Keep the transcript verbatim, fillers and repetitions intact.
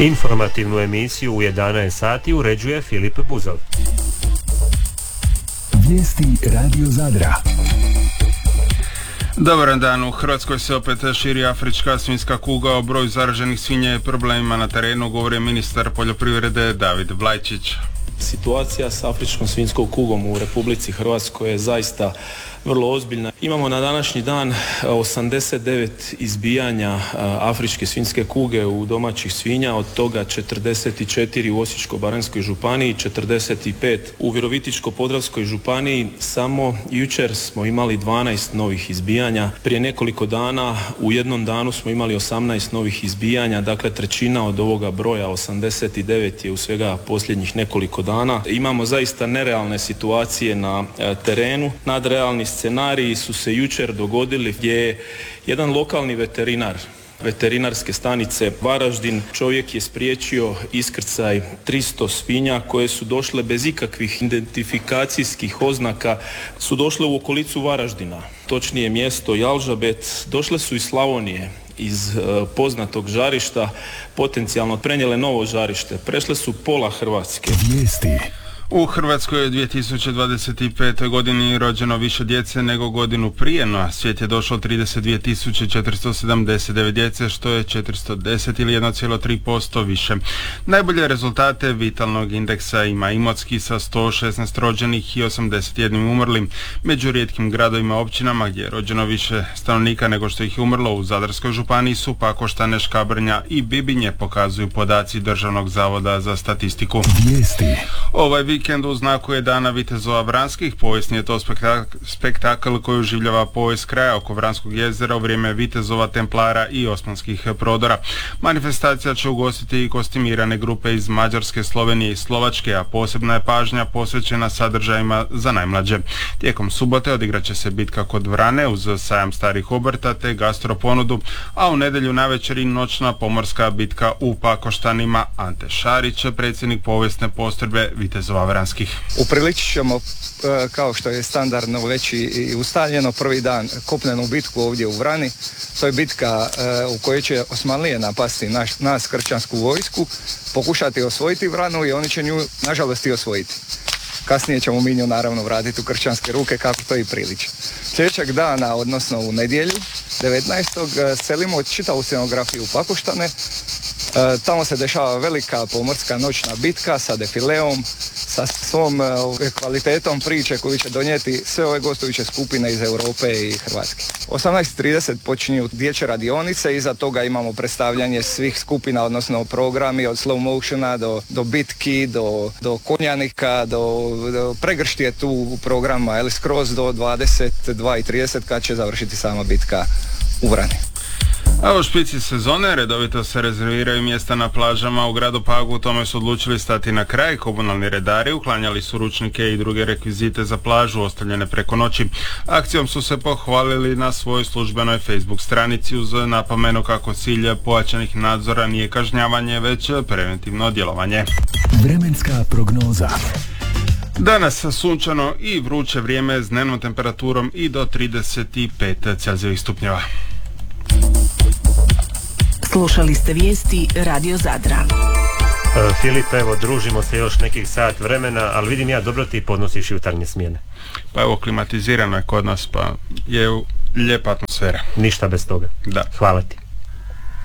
Informativnu emisiju u jedanaest sati uređuje Filip Buzov. Vijesti Radio Zadra. Dobar dan, u Hrvatskoj se opet širi afrička svinjska kuga. O broju zaraženih svinja i problemima na terenu govori ministar poljoprivrede David Vlajčić. Situacija s afričkom svinjskom kugom u Republici Hrvatskoj je zaista vrlo ozbiljna. Imamo na današnji dan osamdeset devet izbijanja afričke svinjske kuge u domaćih svinja, od toga četrdeset četiri u Osječko-baranjskoj županiji, četrdeset pet u Virovitičko-podravskoj županiji. Samo jučer smo imali dvanaest novih izbijanja. Prije nekoliko dana u jednom danu smo imali osamnaest novih izbijanja, dakle trećina od ovoga broja, osamdeset devet, je u svega posljednjih nekoliko dana. Imamo zaista nerealne situacije na terenu. Nadrealni scenariji su se jučer dogodili gdje je jedan lokalni veterinar veterinarske stanice Varaždin, čovjek je spriječio iskrcaj tristo svinja koje su došle bez ikakvih identifikacijskih oznaka, su došle u okolicu Varaždina, točnije mjesto Jalžabet. Došle su iz Slavonije, iz uh, poznatog žarišta, potencijalno prenijele novo žarište. Prešle su pola Hrvatske. Vijesti. U Hrvatskoj je u dvije tisuće dvadeset petoj godini rođeno više djece nego godinu prije, no svijet je došlo trideset dvije tisuće četiristo sedamdeset devet djece, što je četiristo deset ili jedan zarez tri posto više. Najbolje rezultate vitalnog indeksa ima Imotski sa sto šesnaest rođenih i osamdeset jedan umrlim. Među rijetkim gradovima i općinama gdje je rođeno više stanovnika nego što ih je umrlo u Zadarskoj županiji su Pakoštane, Škabrnja i Bibinje, pokazuju podaci Državnog zavoda za statistiku. Vijesti. Ovaj vikend u znaku je Dana vitezova Vranskih. Povijesni je to spektakl, spektakl koji oživljava povijest kraja oko Vranskog jezera u vrijeme vitezova, templara i osmanskih prodora. Manifestacija će ugostiti i kostimirane grupe iz Mađarske, Slovenije i Slovačke, a posebna je pažnja posvećena sadržajima za najmlađe. Tijekom subote odigrat će se bitka kod Vrane uz sajam starih obrta te gastroponudu, a u nedjelju navečer i noćna pomorska bitka u Pakoštanima. Ante Šarić, predsjednik povijesne postrojbe vitezova Vranskih. Upriličit ćemo, kao što je standardno već i ustaljeno, prvi dan kopnenu bitku ovdje u Vrani. To je bitka u kojoj će Osmanlije napasti naš, nas kršćansku vojsku, pokušati osvojiti Vranu i oni će nju nažalost i osvojiti. Kasnije ćemo mi nju naravno vratiti u kršćanske ruke kako to i priliči. Sljedećeg dana, odnosno u nedjelju, devetnaestog selimo čitavu scenografiju u Pakoštane. E, tamo se dešava velika pomorska noćna bitka sa defileom, sa svom e, kvalitetom priče koju će donijeti sve ove gostujuće skupine iz Europe i Hrvatske. osamnaest trideset počinju dječje radionice, iza toga imamo predstavljanje svih skupina, odnosno programi od slow motiona do, do bitki, do, do konjanika, do, do pregrštije tu programa, ali skroz do dvadeset dva i trideset kad će završiti sama bitka u Vrani. A u špici sezone redovito se rezerviraju mjesta na plažama u gradu Pagu. Tome su odlučili stati na kraj. Komunalni redari uklanjali su ručnike i druge rekvizite za plažu ostavljene preko noći. Akcijom su se pohvalili na svojoj službenoj Facebook stranici uz napomenu kako cilj pojačanih nadzora nije kažnjavanje, već preventivno djelovanje. Vremenska prognoza. Danas sunčano i vruće vrijeme s dnevnom temperaturom i do trideset pet celzijevih stupnjeva. Slušali ste vijesti Radio Zadra. E, Filip, evo, družimo se još nekih sat vremena, ali vidim ja, dobro ti podnosiš jutarnje smjene. Pa evo, klimatizirano je kod nas, pa je lijepa atmosfera. Ništa bez toga. Da. Hvala ti.